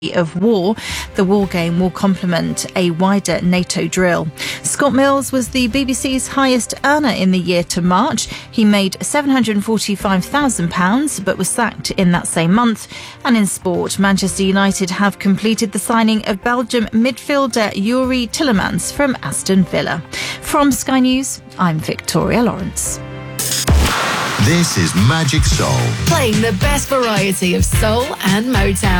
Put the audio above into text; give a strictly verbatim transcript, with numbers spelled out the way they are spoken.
of war. The war game will complement a wider NATO drill. Scott Mills was the B B C's highest earner in the year to March. He made seven hundred forty-five thousand pounds but was sacked in that same month. And in sport, Manchester United have completed the signing of Belgium midfielder Yuri Tillemans from Aston Villa. From Sky News, I'm Victoria Lawrence. This is Magic Soul. Playing the best variety of soul and Motown.